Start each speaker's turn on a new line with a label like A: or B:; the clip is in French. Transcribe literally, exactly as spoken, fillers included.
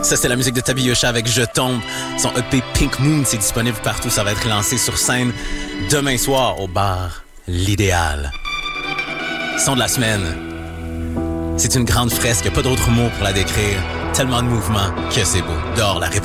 A: Ça, c'est la musique de Tabi Yosha avec Je tombe. Son E P Pink Moon, c'est disponible partout. Ça va être lancé sur scène demain soir au bar L'Idéal. Son de la semaine. C'est une grande fresque, pas d'autres mots pour la décrire. Tellement de mouvements que c'est beau. Dehors, la révolution.